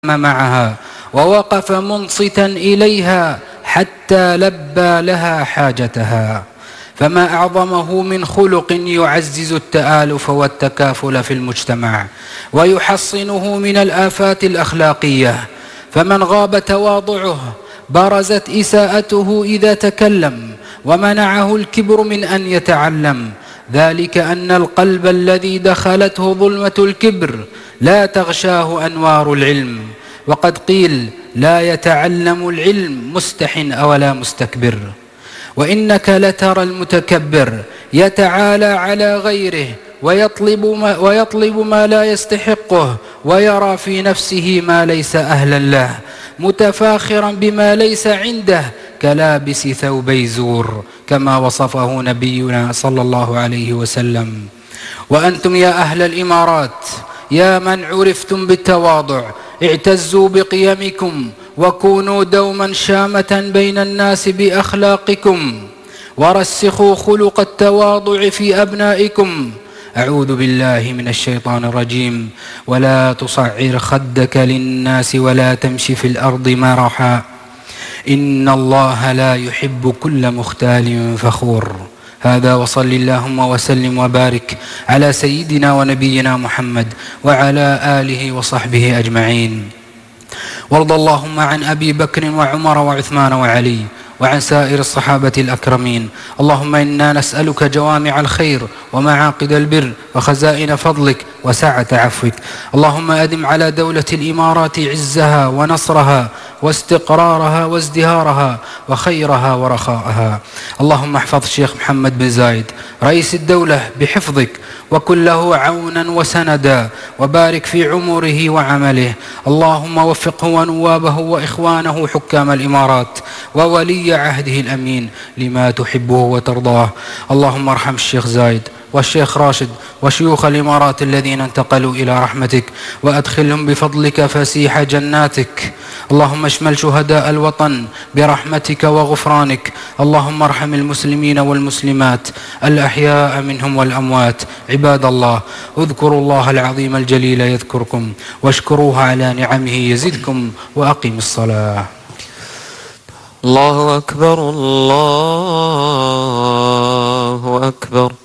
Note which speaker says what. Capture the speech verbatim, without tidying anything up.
Speaker 1: معها ووقف منصتا إليها حتى لبى لها حاجتها، فما أعظمه من خلق يعزز التآلف والتكافل في المجتمع ويحصنه من الآفات الأخلاقية. فمن غاب تواضعه برزت إساءته إذا تكلم، ومنعه الكبر من أن يتعلم، ذلك أن القلب الذي دخلته ظلمة الكبر لا تغشاه أنوار العلم. وقد قيل: لا يتعلم العلم مستح ولا مستكبر. وإنك لترى المتكبر يتعالى على غيره ويطلب ما, ويطلب ما لا يستحقه، ويرى في نفسه ما ليس أهلا له، متفاخرا بما ليس عنده كلابس ثوبي زور، كما وصفه نبينا صلى الله عليه وسلم. وأنتم يا أهل الإمارات، يا من عرفتم بالتواضع، اعتزوا بقيمكم وكونوا دوما شامة بين الناس بأخلاقكم، ورسخوا خلق التواضع في أبنائكم. أعوذ بالله من الشيطان الرجيم. ولا تصعر خدك للناس ولا تمشي في الأرض مرحا إن الله لا يحب كل مختال فخور. هذا، وصل اللهم وسلم وبارك على سيدنا ونبينا محمد وعلى آله وصحبه أجمعين. وارض اللهم عن أبي بكر وعمر وعثمان وعلي وعن سائر الصحابة الأكرمين. اللهم إنا نسألك جوامع الخير ومعاقد البر وخزائن فضلك وسعة عفوك. اللهم أدم على دولة الإمارات عزها ونصرها واستقرارها وازدهارها وخيرها ورخاءها. اللهم احفظ الشيخ محمد بن زايد رئيس الدولة بحفظك، وكن له عونا وسندا، وبارك في عمره وعمله. اللهم وفقه ونوابه وإخوانه حكام الإمارات وولي عهده الأمين لما تحبه وترضاه. اللهم ارحم الشيخ زايد والشيخ راشد وشيوخ الإمارات الذين انتقلوا إلى رحمتك، وأدخلهم بفضلك فسيح جناتك. اللهم اشمل شهداء الوطن برحمتك وغفرانك. اللهم ارحم المسلمين والمسلمات الأحياء منهم والأموات. عباد الله، اذكروا الله العظيم الجليل يذكركم، واشكروه على نعمه يزدكم، وأقم الصلاة.
Speaker 2: الله أكبر، الله أكبر.